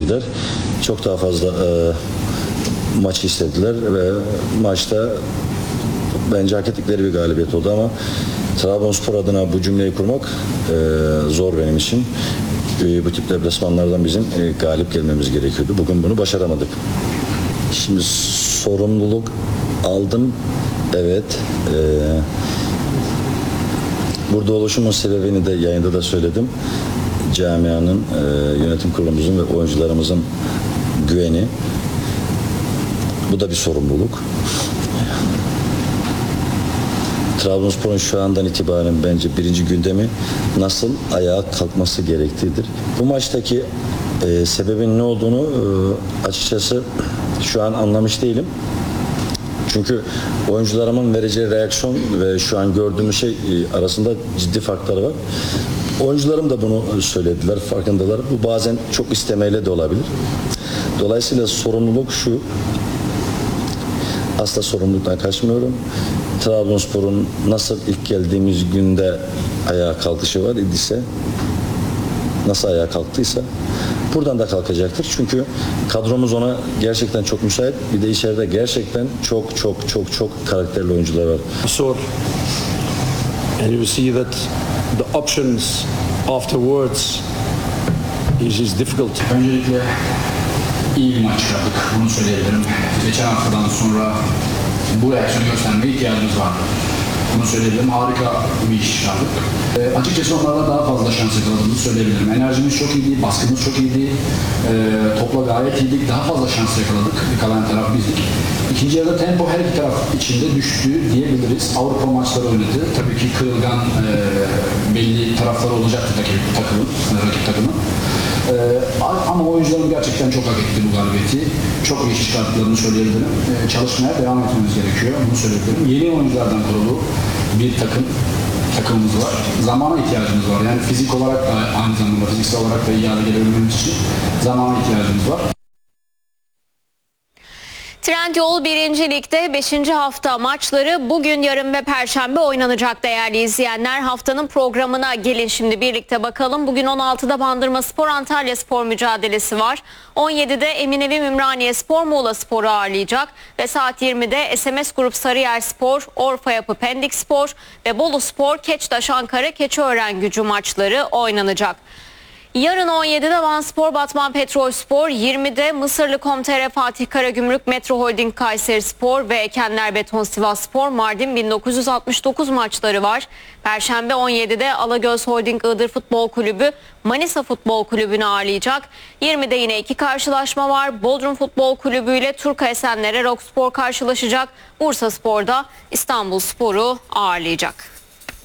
istediler. Çok daha fazla maçı istediler ve maçta bence hak ettikleri bir galibiyet oldu ama Trabzonspor adına bu cümleyi kurmak zor benim için. Bu tip deplasmanlardan bizim galip gelmemiz gerekiyordu. Bugün bunu başaramadık. Şimdi sorumluluk aldım. Evet. Burada oluşumun sebebini de yayında da söyledim. Camianın, yönetim kurulumuzun ve oyuncularımızın güveni. Bu da bir sorumluluk. Trabzonspor'un şu andan itibaren bence birinci gündemi nasıl ayağa kalkması gerektiğidir. Bu maçtaki sebebin ne olduğunu açıkçası şu an anlamış değilim. Çünkü oyuncularımın vereceği reaksiyon ve şu an gördüğümüz şey arasında ciddi farklar var. Oyuncularım da bunu söylediler, farkındalar. Bu bazen çok istemeyle de olabilir. Dolayısıyla sorumluluk şu. Asla sorumluluktan kaçmıyorum. Trabzonspor'un nasıl ilk geldiğimiz günde ayağa kalkışı var idiyse, nasıl ayağa kalktıysa buradan da kalkacaktır. Çünkü kadromuz ona gerçekten çok müsait. Bir de içeride gerçekten çok karakterli oyuncular var. And you see that the options afterwards is difficult. Öncelikle iyi bir maç çıkardık. Bunu söyleyebilirim. Geçen haftadan sonra bu reaksiyonu göstermeye ihtiyacımız vardı. Bunu söyleyebilirim. Harika bir iş çıkardık. Açıkçası onlardan daha fazla şans yakaladığımızı söyleyebilirim. Enerjimiz çok iyiydi, baskımız çok iyiydi. Topla gayet iyiydik. Daha fazla şans yakaladık. Kalan taraf bizdik. İkinci yarıda tempo her iki taraf içinde düştü diyebiliriz. Avrupa maçları oynadı. Tabii ki kırılgan belli tarafları olacaktı rakip takımın. Ama oyuncuların gerçekten çok hak etti bu galibiyeti. Çok iyi iş çıkarttıklarını söyleyebilirim. Çalışmaya devam etmemiz gerekiyor. Bunu söyleyebilirim. Yeni oyunculardan kurulu bir takımımız var. Zamana ihtiyacımız var. Yani fizik olarak da aynı zamanda fiziksel olarak da iyi hale gelebilmemiz için zamana ihtiyacımız var. Trendyol 1. Lig'de 5. hafta maçları bugün, yarın ve Perşembe oynanacak değerli izleyenler. Haftanın programına gelin şimdi birlikte bakalım. Bugün 16'da Bandırmaspor Antalyaspor mücadelesi var. 17'de Eminönü Ümraniyespor Muğlaspor'u ağırlayacak ve saat 20'de SMS Grup Sarıyerspor, Orfa Yapı Pendikspor ve Boluspor Keçtaş Ankara Keçiören maçları oynanacak. Yarın 17'de Vanspor Batman Petrolspor, 20'de Mısırlı Komtere Fatih Karagümrük Metro Holding Kayserispor ve Ekenler Beton Sivasspor Mardin 1969 maçları var. Perşembe 17'de Alagöz Holding Iğdır Futbol Kulübü Manisa Futbol Kulübü'nü ağırlayacak. 20'de yine iki karşılaşma var. Bodrum Futbol Kulübü ile Turka Esenler Rockspor karşılaşacak. Bursaspor'da İstanbulspor'u ağırlayacak.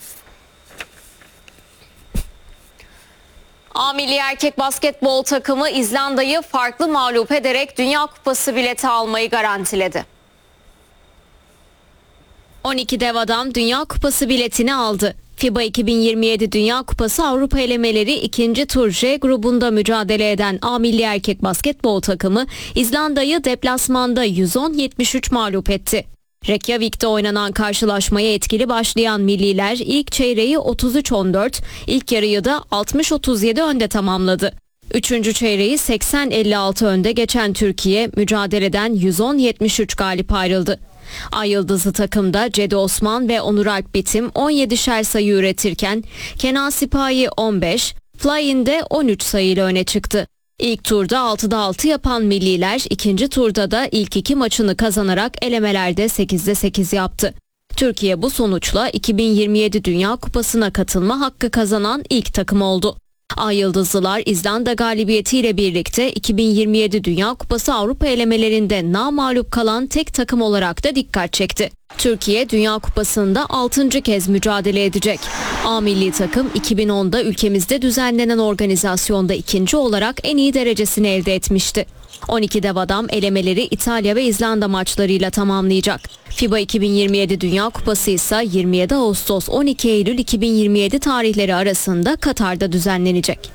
A Milli Erkek Basketbol takımı İzlanda'yı farklı mağlup ederek Dünya Kupası bileti almayı garantiledi. 12 dev adam Dünya Kupası biletini aldı. FIBA 2027 Dünya Kupası Avrupa elemeleri 2. tur J grubunda mücadele eden A Milli Erkek Basketbol takımı İzlanda'yı deplasmanda 110-73 mağlup etti. Reykjavik'te oynanan karşılaşmaya etkili başlayan milliler ilk çeyreği 33-14, ilk yarıyı da 60-37 önde tamamladı. Üçüncü çeyreği 80-56 önde geçen Türkiye mücadeleden 110-73 galip ayrıldı. Ay Yıldızlı takımda Cedi Osman ve Onur Alp Bitim 17'şer sayı üretirken Kenan Sipahi 15, Fly'inde 13 sayıyla öne çıktı. İlk turda 6'da 6 yapan milliler ikinci turda da ilk iki maçını kazanarak elemelerde 8'de 8 yaptı. Türkiye bu sonuçla 2027 Dünya Kupası'na katılma hakkı kazanan ilk takım oldu. Ay Yıldızlılar İzlanda galibiyetiyle birlikte 2027 Dünya Kupası Avrupa elemelerinde namağlup kalan tek takım olarak da dikkat çekti. Türkiye Dünya Kupası'nda 6. kez mücadele edecek. A milli takım 2010'da ülkemizde düzenlenen organizasyonda ikinci olarak en iyi derecesini elde etmişti. 12 dev adam elemeleri İtalya ve İzlanda maçlarıyla tamamlayacak. FIBA 2027 Dünya Kupası ise 27 Ağustos 12 Eylül 2027 tarihleri arasında Katar'da düzenlenecek.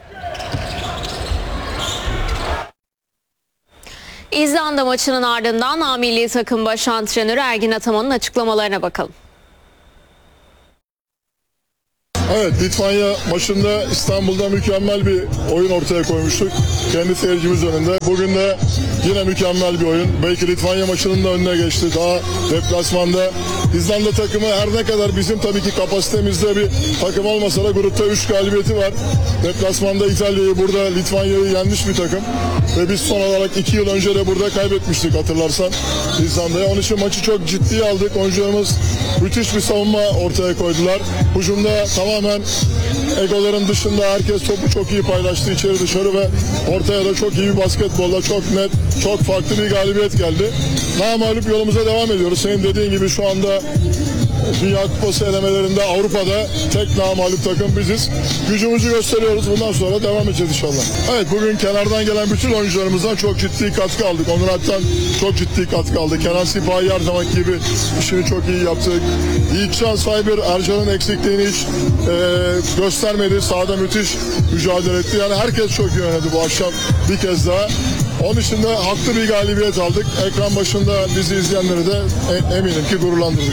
İzlanda maçının ardından A milli takım baş antrenörü Ergin Ataman'ın açıklamalarına bakalım. Evet, Litvanya maçında İstanbul'da mükemmel bir oyun ortaya koymuştuk. Kendi seyircimiz önünde. Bugün de yine mükemmel bir oyun. Belki Litvanya maçının da önüne geçti. Daha deplasmanda İzlanda takımı her ne kadar bizim tabii ki kapasitemizde bir takım olmasa da grupta 3 galibiyeti var. Deplasmanda İtalya'yı, burada Litvanya'yı yenmiş bir takım. Ve biz son olarak 2 yıl önce de burada kaybetmiştik hatırlarsan İzlanda'ya. Onun için maçı çok ciddiye aldık. Oyuncularımız müthiş bir savunma ortaya koydular. Hücumda tamamen egoların dışında herkes topu çok iyi paylaştı içeri dışarı ve ortaya da çok iyi bir basketbolla çok net, çok farklı bir galibiyet geldi. Namağlup yolumuza devam ediyoruz. Senin dediğin gibi şu anda Dünya Kupası elemelerinde Avrupa'da tek namağlup takım biziz. Gücümüzü gösteriyoruz. Bundan sonra devam edeceğiz inşallah. Evet, bugün kenardan gelen bütün oyuncularımızdan çok ciddi katkı aldık. Onur Alp'ten çok ciddi katkı aldık. Kenan Sipahi her zaman gibi işini çok iyi yaptık. Yiğitcan Sayber, Ercan'ın eksikliğini hiç göstermedi. Sahada müthiş mücadele etti. Yani herkes çok iyi oynadı bu akşam bir kez daha. Onun için de haklı bir galibiyet aldık. Ekran başında bizi izleyenleri de eminim ki gururlandırdık.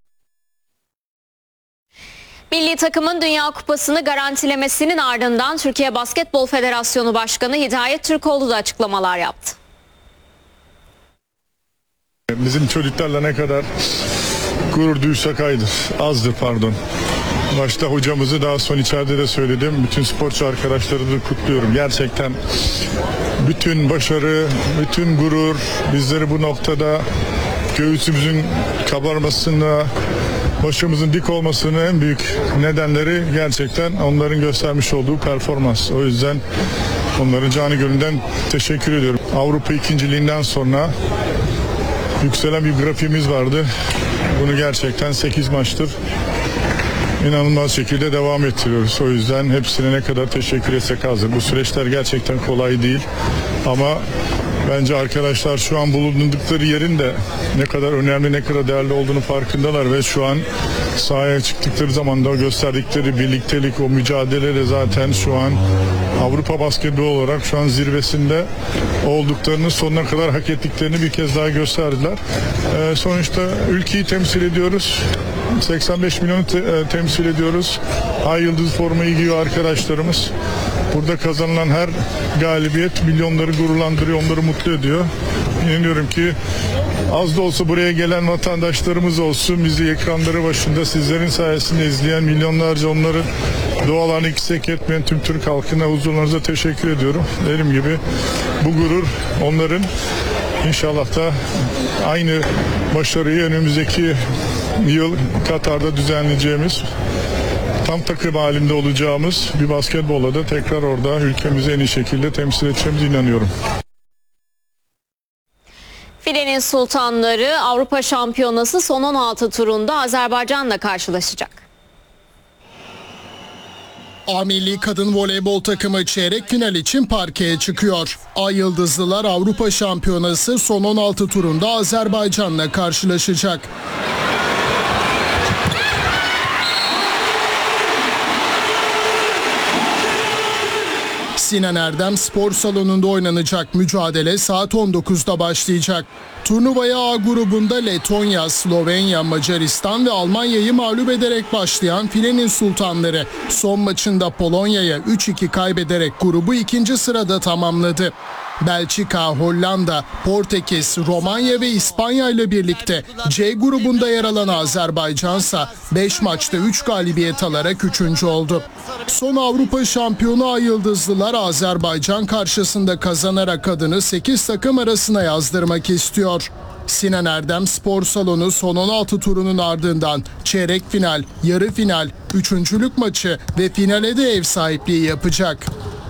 Milli takımın Dünya Kupası'nı garantilemesinin ardından Türkiye Basketbol Federasyonu Başkanı Hidayet Türkoğlu da açıklamalar yaptı. Bizim çocuklarla ne kadar gurur duysak azdır. Başta hocamızı, daha son içeride de söyledim. Bütün sporcu arkadaşlarımızı kutluyorum. Gerçekten bütün başarı, bütün gurur bizleri bu noktada göğsümüzün kabarmasına, başımızın dik olmasının en büyük nedenleri gerçekten onların göstermiş olduğu performans. O yüzden onlara canı gönülden teşekkür ediyorum. Avrupa ikinciliğinden sonra yükselen bir grafiğimiz vardı. Bunu gerçekten 8 maçtır inanılmaz şekilde devam ettiriyoruz. O yüzden hepsine ne kadar teşekkür etsek azdır. Bu süreçler gerçekten kolay değil ama bence arkadaşlar şu an bulundukları yerin de ne kadar önemli, ne kadar değerli olduğunu farkındalar ve şu an sahaya çıktıkları zaman da gösterdikleri birliktelik, o mücadeleyle zaten şu an Avrupa basketbolu olarak şu an zirvesinde olduklarını, sonuna kadar hak ettiklerini bir kez daha gösterdiler. Sonuçta ülkeyi temsil ediyoruz. 85 milyonu temsil ediyoruz. Ay yıldız formayı giyiyor arkadaşlarımız. Burada kazanılan her galibiyet milyonları gururlandırıyor, onları mutlu ediyor. İnanıyorum ki az da olsa buraya gelen vatandaşlarımız olsun, bizi ekranları başında sizlerin sayesinde izleyen milyonlarca, onları dualarını eksik etmeyen tüm Türk halkına, huzurlarınıza teşekkür ediyorum. Dediğim gibi bu gurur onların, inşallah da aynı başarıyı önümüzdeki yıl Katar'da düzenleyeceğimiz, tam takım halinde olacağımız bir basketbolla da tekrar orada ülkemizi en iyi şekilde temsil edeceğimize inanıyorum. Filenin Sultanları Avrupa Şampiyonası son 16 turunda Azerbaycan'la karşılaşacak. A Milli Kadın Voleybol takımı çeyrek final için parkeye çıkıyor. Ay Yıldızlılar Avrupa Şampiyonası son 16 turunda Azerbaycan'la karşılaşacak. Sinan Erdem Spor Salonu'nda oynanacak mücadele saat 19'da başlayacak. Turnuvaya A grubunda Letonya, Slovenya, Macaristan ve Almanya'yı mağlup ederek başlayan Filenin Sultanları son maçında Polonya'ya 3-2 kaybederek grubu 2. sırada tamamladı. Belçika, Hollanda, Portekiz, Romanya ve İspanya ile birlikte C grubunda yer alan Azerbaycansa 5 maçta 3 galibiyet alarak 3. oldu. Son Avrupa şampiyonu Ay Yıldızlılar Azerbaycan karşısında kazanarak adını 8 takım arasına yazdırmak istiyor. Sinan Erdem Spor Salonu son 16 turunun ardından çeyrek final, yarı final, üçüncülük maçı ve finale de ev sahipliği yapacak.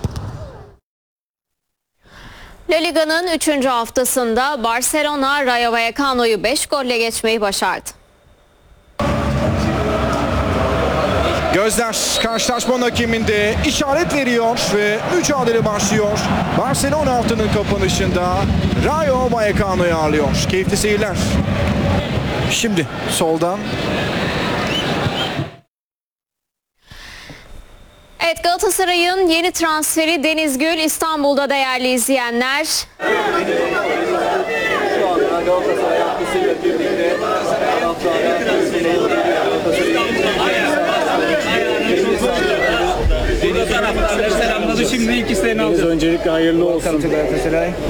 La Liga'nın 3. haftasında Barcelona Rayo Vallecano'yu 5 golle geçmeyi başardı. Gözler karşılaşmanın hakeminde işaret veriyor ve mücadele başlıyor. Barcelona haftanın kapanışında Rayo Vallecano'yu ağırlıyor. Keyifli seyirler. Şimdi soldan. Evet, Galatasaray'ın yeni transferi Deniz Gül İstanbul'da değerli izleyenler. Burada taraftarları selamladı. Şimdi ikisini alacağız. Öncelikle hayırlı olsun.